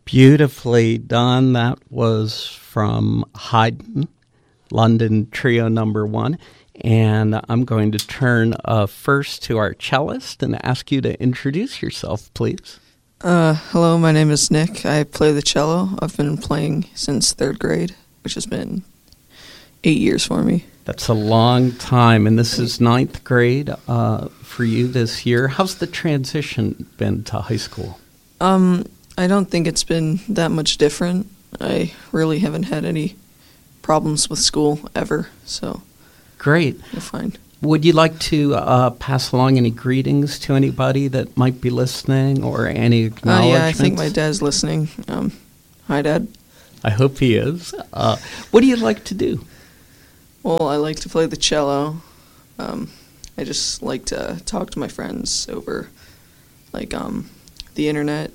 Beautifully done. That was from Haydn, London Trio Number 1. And I'm going to turn first to our cellist and ask you to introduce yourself, please. Hello, my name is Nick. I play the cello. I've been playing since 3rd grade, which has been 8 years for me. That's a long time, and this is 9th grade for you this year. How's the transition been to high school? I don't think it's been that much different. I really haven't had any problems with school ever, so great. You're fine. Would you like to pass along any greetings to anybody that might be listening or any acknowledgments? Yeah, I think my dad's listening. Hi, Dad. I hope he is. What do you like to do? Well, I like to play the cello. I just like to talk to my friends over, the internet.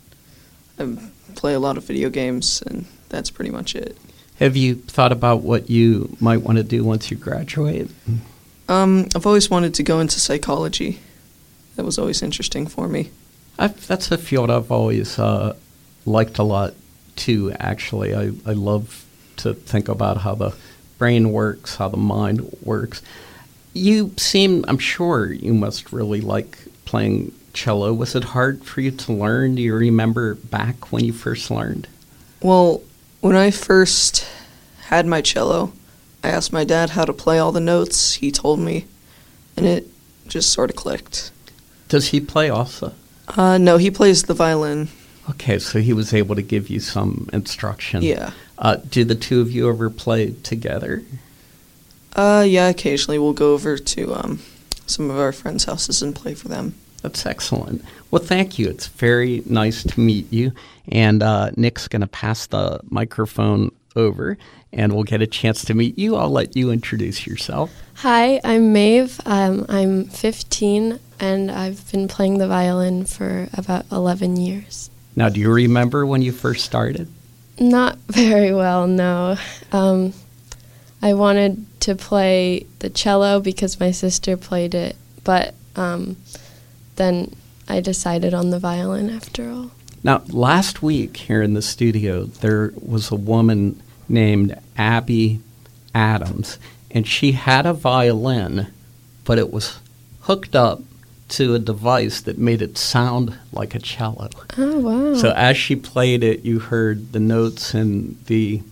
I play a lot of video games, and that's pretty much it. Have you thought about what you might want to do once you graduate? I've always wanted to go into psychology. That was always interesting for me. That's a field I've always liked a lot, too, actually. I love to think about how the brain works, how the mind works. I'm sure you must really like playing cello. Was it hard for you to learn? Do you remember back when you first learned? Well, when I first had my cello, I asked my dad how to play all the notes. He told me, and it just sort of clicked. Does he play also? No, he plays the violin. Okay, so he was able to give you some instruction. Yeah. Do the two of you ever play together? Yeah, occasionally we'll go over to some of our friends' houses and play for them. That's excellent. Well, thank you. It's very nice to meet you. And Nick's going to pass the microphone over, and we'll get a chance to meet you. I'll let you introduce yourself. Hi, I'm Maeve. I'm 15, and I've been playing the violin for about 11 years. Now, do you remember when you first started? Not very well, no. I wanted to play the cello because my sister played it, but then I decided on the violin after all. Now, last week here in the studio, there was a woman named Abby Adams, and she had a violin, but it was hooked up to a device that made it sound like a cello. Oh, wow. So as she played it, you heard the notes and the,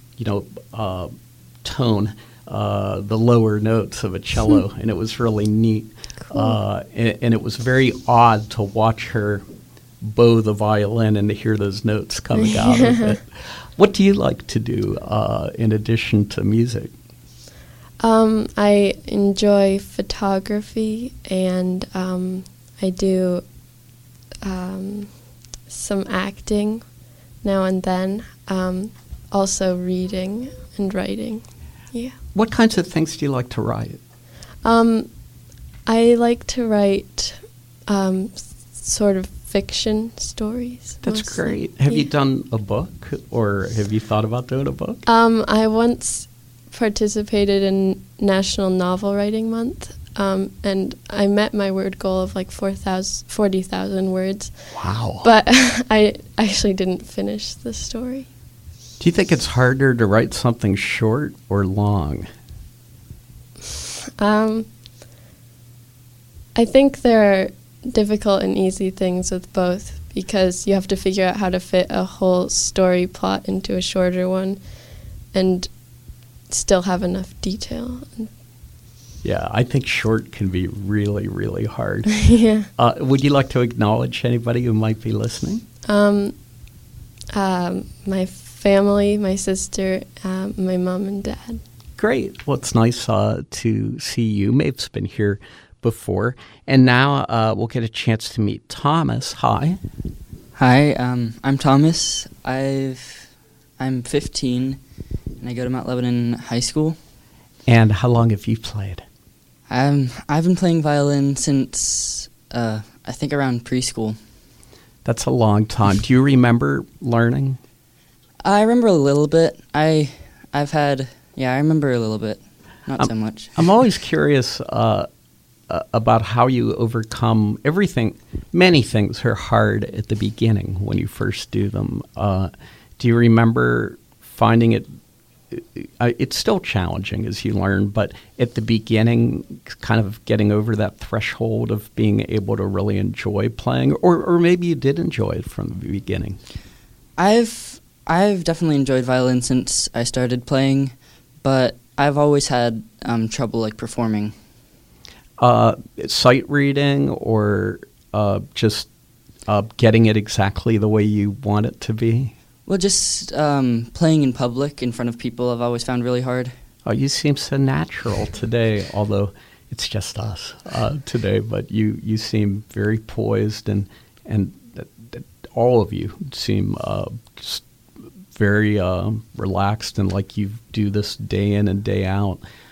tone, the lower notes of a cello, and it was really neat. Cool. And it was very odd to watch her bow the violin and to hear those notes coming out of it. What do you like to do in addition to music? I enjoy photography, and I do some acting now and then, also reading and writing. Yeah. What kinds of things do you like to write? I like to write sort of fiction stories. That's mostly. great. Have you done a book, or have you thought about doing a book? I once participated in National Novel Writing Month, and I met my word goal of 40,000 words. Wow. But I actually didn't finish the story. Do you think it's harder to write something short or long? I think there are difficult and easy things with both, because you have to figure out how to fit a whole story plot into a shorter one and still have enough detail. Yeah, I think short can be really, really hard. Yeah. Would you like to acknowledge anybody who might be listening? My family, my sister, my mom and dad. Great. Well, it's nice to see you. Maeve's been here before. And now we'll get a chance to meet Thomas. Hi. Hi, I'm Thomas. I'm 15, and I go to Mount Lebanon High School. And how long have you played? I've been playing violin since, I think, around preschool. That's a long time. Do you remember learning? I remember a little bit. I remember a little bit, not so much. I'm always curious about how you overcome everything. Many things are hard at the beginning when you first do them. Do you remember finding it? It's still challenging as you learn, but at the beginning, kind of getting over that threshold of being able to really enjoy playing, or maybe you did enjoy it from the beginning. I've definitely enjoyed violin since I started playing, but I've always had trouble like performing. Sight reading, or just getting it exactly the way you want it to be? Well, just playing in public in front of people I've always found really hard. Oh, you seem so natural today, although it's just us today, but you seem very poised, and all of you seem just very relaxed and like you do this day in and day out.